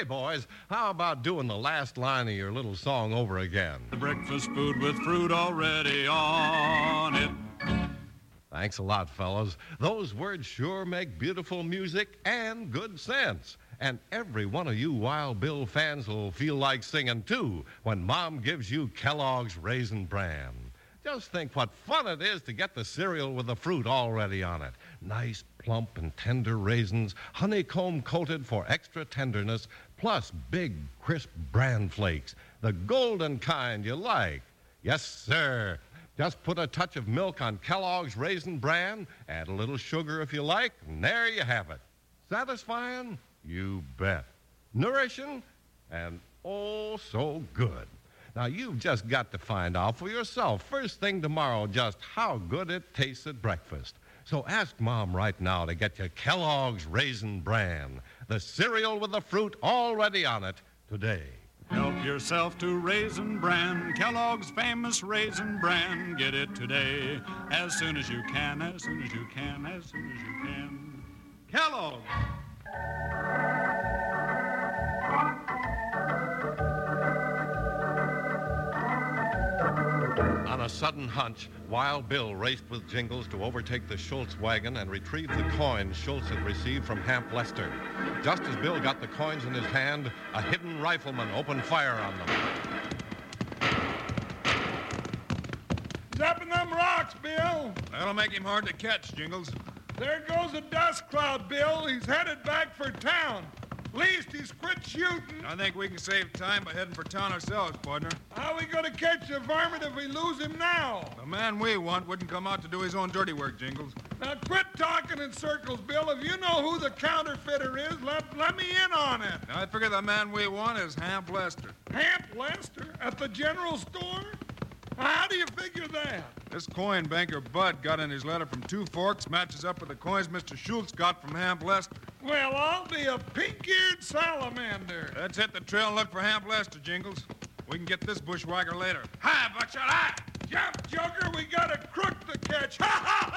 Say, boys, how about doing the last line of your little song over again? The breakfast food with fruit already on it. Thanks a lot, fellows. Those words sure make beautiful music and good sense. And every one of you Wild Bill fans will feel like singing, too, when Mom gives you Kellogg's Raisin Bran. Just think what fun it is to get the cereal with the fruit already on it. Nice, plump, and tender raisins, honeycomb-coated for extra tenderness, plus big, crisp bran flakes, the golden kind you like. Yes, sir. Just put a touch of milk on Kellogg's Raisin Bran, add a little sugar if you like, and there you have it. Satisfying? You bet. Nourishing? And oh, so good. Now, you've just got to find out for yourself first thing tomorrow just how good it tastes at breakfast. So ask Mom right now to get you Kellogg's Raisin Bran, the cereal with the fruit already on it, today. Help yourself to Raisin Bran, Kellogg's famous Raisin Bran. Get it today, as soon as you can, as soon as you can, as soon as you can. Kellogg's! On a sudden hunch, Wild Bill raced with Jingles to overtake the Schultz wagon and retrieve the coins Schultz had received from Hamp Lester. Just as Bill got the coins in his hand, a hidden rifleman opened fire on them. He's up in them rocks, Bill. That'll make him hard to catch, Jingles. There goes a dust cloud, Bill. He's headed back for town. Least he's quit shooting. I think we can save time by heading for town ourselves, partner. How are we going to catch the varmint if we lose him now? The man we want wouldn't come out to do his own dirty work, Jingles. Now quit talking in circles, Bill. If you know who the counterfeiter is, let me in on it. I figure the man we want is Hamp Lester. Hamp Lester? At the general store? How do you figure that? This coin banker Bud got in his letter from Two Forks matches up with the coins Mr. Schultz got from Hamp Lester. Well, I'll be a pink-eared salamander. Let's hit the trail and look for Hamp Lester, Jingles. We can get this bushwhacker later. Hi, Buckshot, hi! Jump, Joker, we got a crook to catch. Ha, ha!